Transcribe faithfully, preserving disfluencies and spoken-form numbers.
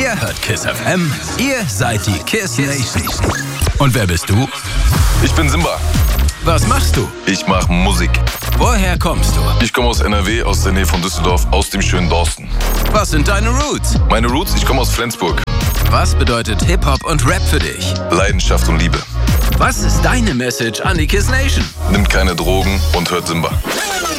Ihr hört KISS F M, ihr seid die KISS Nation. Und wer bist du? Ich bin Simba. Was machst du? Ich mache Musik. Woher kommst du? Ich komme aus N R W, aus der Nähe von Düsseldorf, aus dem schönen Dorsten. Was sind deine Roots? Meine Roots, ich komme aus Flensburg. Was bedeutet Hip-Hop und Rap für dich? Leidenschaft und Liebe. Was ist deine Message an die KISS Nation? Nimmt keine Drogen und hört Simba.